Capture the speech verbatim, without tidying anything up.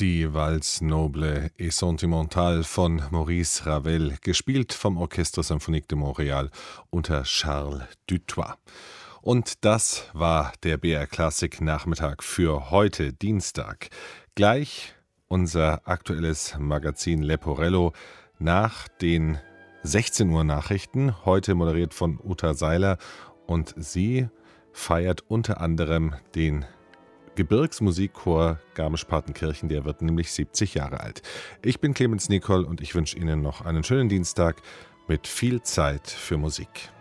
Die Valse noble et sentimentale von Maurice Ravel, gespielt vom Orchestre Symphonique de Montréal unter Charles Dutoit. Und das war der B R Klassik Nachmittag für heute Dienstag. Gleich unser aktuelles Magazin Leporello nach den sechzehn Uhr Nachrichten, heute moderiert von Uta Seiler, und sie feiert unter anderem den Gebirgsmusikchor Garmisch-Partenkirchen, der wird nämlich siebzig Jahre alt. Ich bin Clemens Nicol und ich wünsche Ihnen noch einen schönen Dienstag mit viel Zeit für Musik.